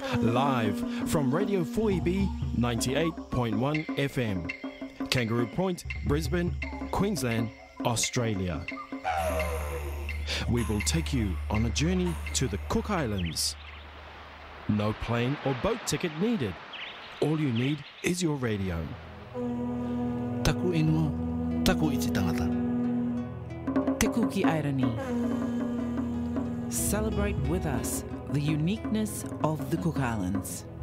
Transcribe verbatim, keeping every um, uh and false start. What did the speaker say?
Live from Radio four E B ninety-eight point one F M, Kangaroo Point, Brisbane, Queensland, Australia. We will take you on a journey to the Cook Islands. No plane or boat ticket needed. All you need is your radio. Taku ingo, taku iti tangata. Te Kuki Airani. Celebrate with us the uniqueness of the Cook Islands.